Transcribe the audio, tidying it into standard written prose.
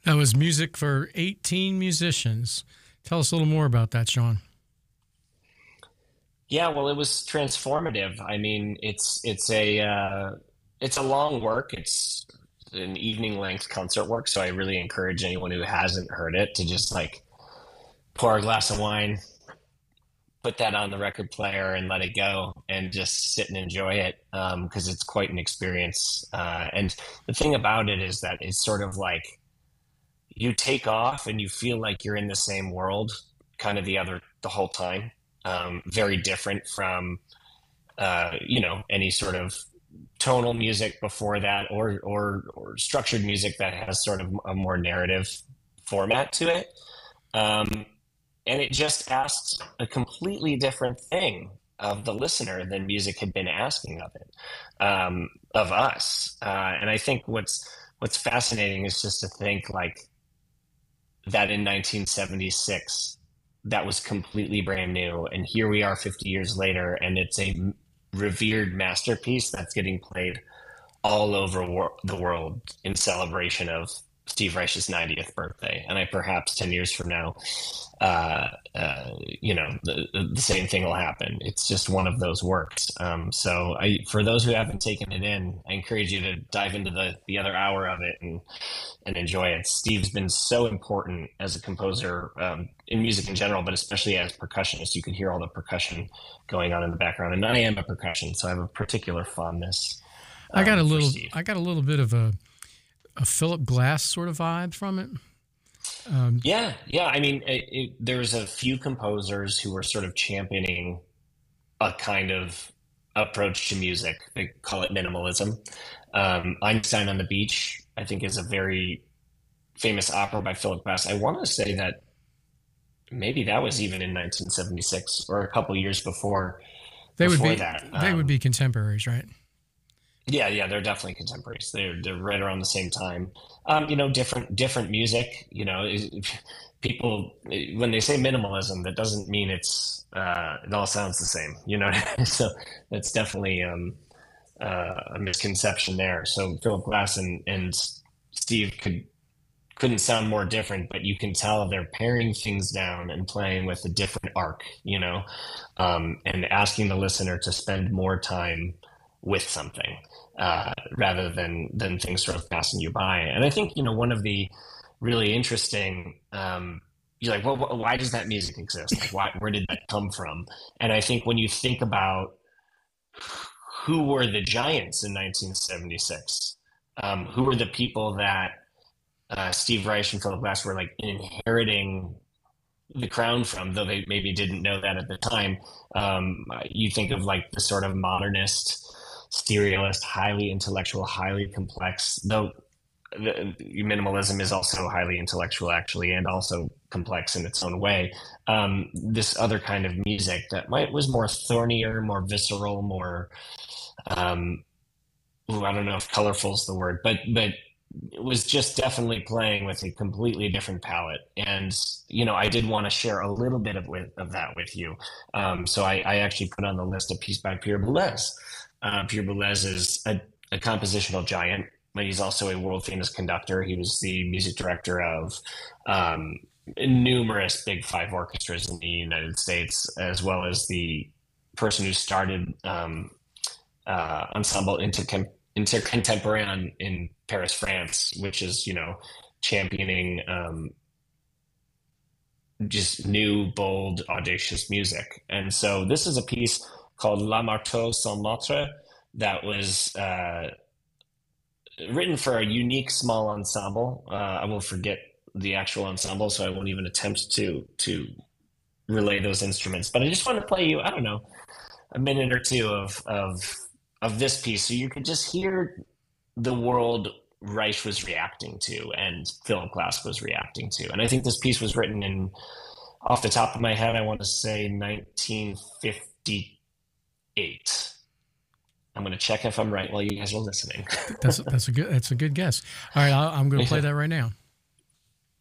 That was music for 18 musicians. Tell us a little more about that, Sean. Yeah, well, it was transformative. I mean, it's a long work. It's an evening length concert work, so I really encourage anyone who hasn't heard it to just like pour a glass of wine, put that on the record player, and let it go, and just sit and enjoy it because it's quite an experience. And the thing about it is that it's sort of like you take off and you feel like you're in the same world, kind of the whole time. Very different from any sort of tonal music before that, or structured music that has sort of a more narrative format to it. Um, and it just asked a completely different thing of the listener than music had been asking of it, of us. And I think what's fascinating is just to think like that in 1976 that was completely brand new, and here we are 50 years later, and it's a revered masterpiece that's getting played all over the world in celebration of Steve Reich's 90th birthday. And I perhaps 10 years from now, the same thing will happen. It's just one of those works. For those who haven't taken it in, I encourage you to dive into the other hour of it and enjoy it. Steve's been so important as a composer in music in general, but especially as percussionist. You can hear all the percussion going on in the background. And I am a percussion, so I have a particular fondness for Steve. I got a little bit of a Philip Glass sort of vibe from it. Yeah. I mean, there's a few composers who were sort of championing a kind of approach to music. They call it minimalism. Einstein on the Beach, I think, is a very famous opera by Philip Glass. I want to say that maybe that was even in 1976 or a couple years before that. They would be contemporaries, right? Yeah, they're definitely contemporaries. They're right around the same time. Different music. People when they say minimalism, that doesn't mean it all sounds the same. So that's definitely a misconception there. So Philip Glass and Steve couldn't sound more different, but you can tell they're paring things down and playing with a different arc. And asking the listener to spend more time with something rather than things sort of passing you by. And I think one of the really interesting you're like, well, why does that music exist? Like, where did that come from? And I think when you think about who were the giants in 1976, who were the people that Steve Reich and Philip Glass were like inheriting the crown from, though they maybe didn't know that at the time. You think of like the sort of modernist, serialist, highly intellectual, highly complex, though minimalism is also highly intellectual actually, and also complex in its own way. This other kind of music that was more thornier, more visceral, more I don't know if colorful is the word, but it was just definitely playing with a completely different palette. And I did want to share a little bit of that with you. So I actually put on the list a piece by Pierre Boulez. Pierre Boulez is a compositional giant, but he's also a world famous conductor. He was the music director of numerous Big Five orchestras in the United States, as well as the person who started Ensemble Intercontemporain in Paris, France, which is, championing just new, bold, audacious music. And so this is a piece called La Marteau sans Matre that was written for a unique small ensemble. I will forget the actual ensemble, so I won't even attempt to relay those instruments. But I just want to play you, I don't know, a minute or two of this piece, so you could just hear the world Reich was reacting to and Philip Glass was reacting to. And I think this piece was written in, off the top of my head, I want to say 1958. I'm going to check if I'm right while you guys are listening. That's a good guess. All right, I'm going to play that right now.